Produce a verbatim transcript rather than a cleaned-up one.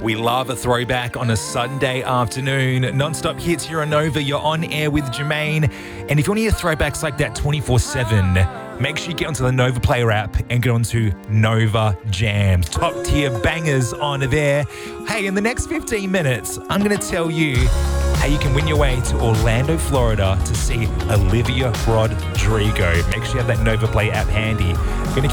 We love a throwback on a Sunday afternoon. Non-stop hits here on Nova. You're on air with Jermaine. And if you want to hear throwbacks like that twenty-four seven, make sure you get onto the Nova Player app and get onto Nova Jams. Top tier bangers on there. Hey, in the next fifteen minutes, I'm going to tell you how you can win your way to Orlando, Florida to see Olivia Rodrigo. Make sure you have that Nova Play app handy. I'm going to